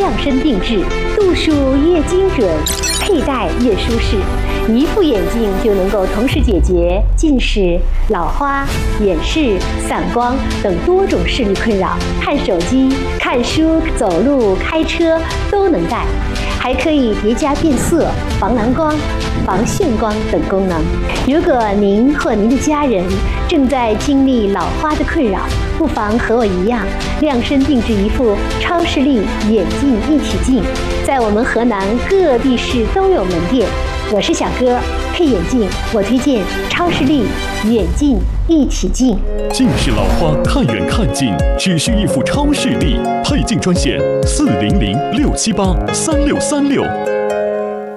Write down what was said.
量身定制，度数越精准，佩戴越舒适，一副眼镜就能够同时解决近视、老花、远视、散光等多种视力困扰，看手机、看书、走路、开车都能戴，还可以叠加变色、防蓝光、防眩光等功能。如果您或您的家人正在经历老花的困扰，不妨和我一样，量身定制一副超视力眼镜一体镜，在我们河南各地市都有门店。我是小哥，配眼镜我推荐超视力眼镜一体镜。 近视老花太远看近，只需一副超视力配镜专线：400-678-3636。